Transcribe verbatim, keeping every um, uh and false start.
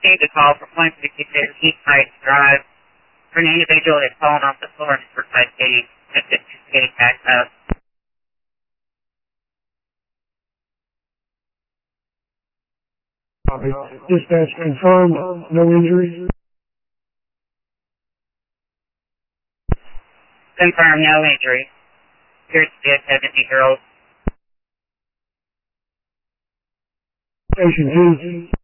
received a call from one sixty-six East Heights Drive for an individual that had fallen off the floor and for five days. Just getting back up. Dispatch confirmed, no injuries. Confirm, no injury. Appears to be a seventy-year-old. Station two.